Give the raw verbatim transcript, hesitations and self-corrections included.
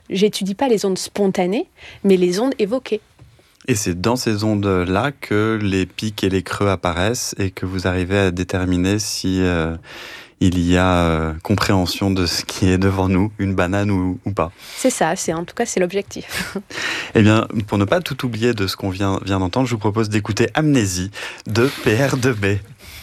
j'étudie pas les ondes spontanées, mais les ondes évoquées. Et c'est dans ces ondes-là que les pics et les creux apparaissent et que vous arrivez à déterminer si euh, il y a euh, compréhension de ce qui est devant nous, une banane ou, ou pas. C'est ça, c'est, en tout cas c'est l'objectif. Eh bien, pour ne pas tout oublier de ce qu'on vient, vient d'entendre, je vous propose d'écouter Amnésie de P R deux B.